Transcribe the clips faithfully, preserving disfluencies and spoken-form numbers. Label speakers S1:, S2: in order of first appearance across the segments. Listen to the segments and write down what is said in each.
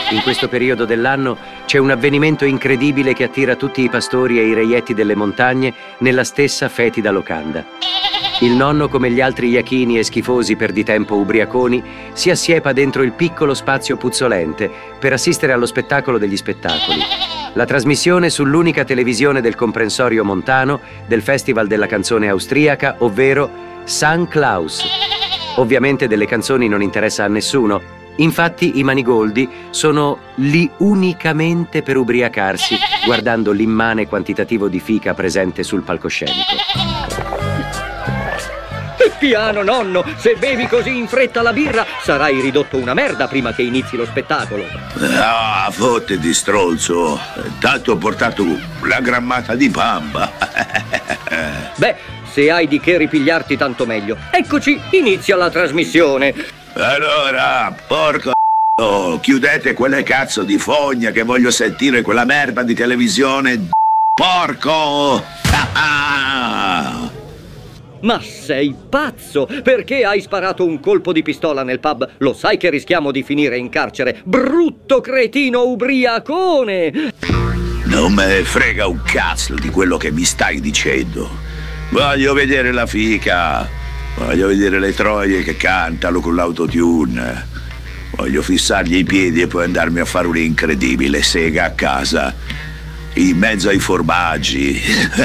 S1: In questo periodo dell'anno c'è un avvenimento incredibile che attira tutti i pastori e i reietti delle montagne nella stessa fetida locanda. Il nonno, come gli altri iachini e schifosi perditempo ubriaconi, si assiepa dentro il piccolo spazio puzzolente per assistere allo spettacolo degli spettacoli. La trasmissione sull'unica televisione del comprensorio montano del Festival della canzone austriaca, ovvero Sankt Klaus. Ovviamente delle canzoni non interessa a nessuno. Infatti i Manigoldi sono lì unicamente per ubriacarsi, guardando l'immane quantitativo di fica presente sul palcoscenico.
S2: Piano, nonno! Se bevi così in fretta la birra, sarai ridotto una merda prima che inizi lo spettacolo.
S3: Ah, fottiti, stronzo! Tanto ho portato la grammata di bamba.
S2: Beh, se hai di che ripigliarti tanto meglio. Eccoci, inizia la trasmissione.
S3: Allora, porco oh, chiudete quelle cazzo di fogne che voglio sentire quella merda di televisione. Porco!
S2: Ma sei pazzo? Perché hai sparato un colpo di pistola nel pub? Lo sai che rischiamo di finire in carcere? Brutto cretino ubriacone!
S3: Non me ne frega un cazzo di quello che mi stai dicendo. Voglio vedere la fica. Voglio vedere le troie che cantano con l'autotune. Voglio fissargli i piedi e poi andarmi a fare un'incredibile sega a casa, in mezzo ai formaggi.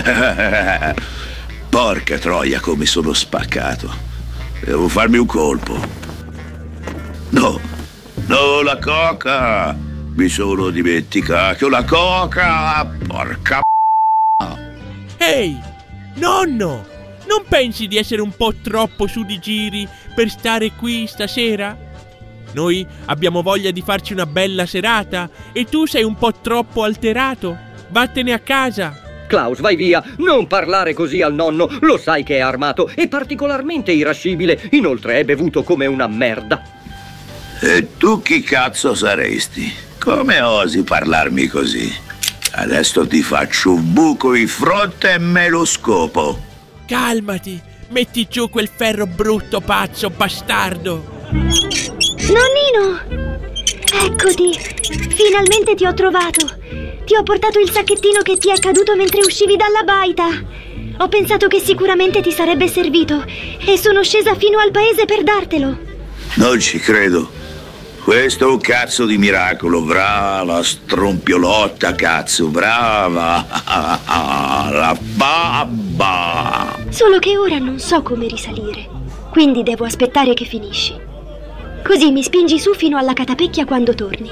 S3: Porca troia, come sono spaccato. Devo farmi un colpo. No, no, la coca. Mi sono dimenticato la coca. Porca
S4: Ehi, nonno! Non pensi di essere un po' troppo su di giri per stare qui stasera? Noi abbiamo voglia di farci una bella serata e tu sei un po' troppo alterato. Vattene a casa.
S2: Klaus, vai via. Non parlare così al nonno. Lo sai che è armato e particolarmente irascibile. Inoltre è bevuto come una merda.
S3: E tu chi cazzo saresti? Come osi parlarmi così? Adesso ti faccio un buco in fronte e me lo scopo.
S4: Calmati, metti giù quel ferro brutto, pazzo, bastardo.
S5: Nonnino! Eccoti! Finalmente ti ho trovato! Ti ho portato il sacchettino che ti è caduto mentre uscivi dalla baita! Ho pensato che sicuramente ti sarebbe servito e sono scesa fino al paese per dartelo!
S3: Non ci credo! Questo è un cazzo di miracolo! Brava, strompiolotta, cazzo! Brava! La babba!
S5: Solo che ora non so come risalire, quindi devo aspettare che finisci. Così mi spingi su fino alla catapecchia quando torni.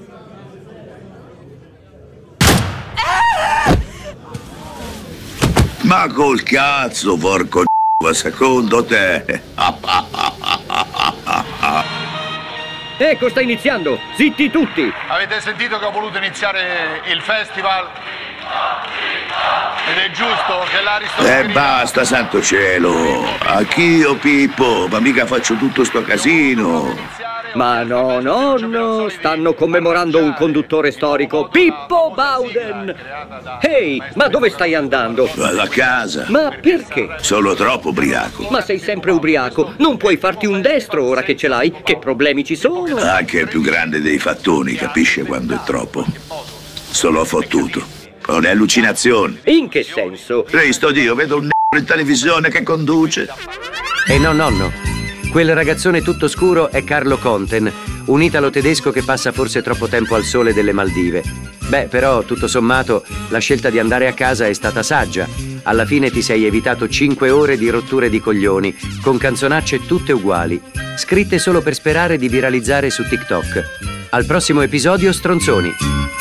S3: Ma col cazzo, porco d***o, secondo te?
S2: Ecco, sta iniziando! Zitti tutti!
S6: Avete sentito che ho voluto iniziare il festival? Ed è giusto che l'Aristotele...
S3: E eh basta, santo cielo! Anch'io, Pippo, ma mica faccio tutto sto casino!
S2: Ma no, nonno, stanno commemorando un conduttore storico, Pippo Bowden! Ehi, ma dove stai andando?
S3: Vado a casa.
S2: Ma perché?
S3: Sono troppo ubriaco.
S2: Ma sei sempre ubriaco, non puoi farti un destro ora che ce l'hai? Che problemi ci sono?
S3: Anche il più grande dei fattoni capisce quando è troppo. Sono fottuto. Ho le allucinazioni.
S2: In che senso?
S3: Cristo Dio, vedo un n***o in televisione che conduce.
S1: E no, nonno. Quel ragazzone tutto scuro è Carlo Conten, un italo tedesco che passa forse troppo tempo al sole delle Maldive. Beh, però, tutto sommato, la scelta di andare a casa è stata saggia. Alla fine ti sei evitato cinque ore di rotture di coglioni, con canzonacce tutte uguali, scritte solo per sperare di viralizzare su TikTok. Al prossimo episodio, stronzoni!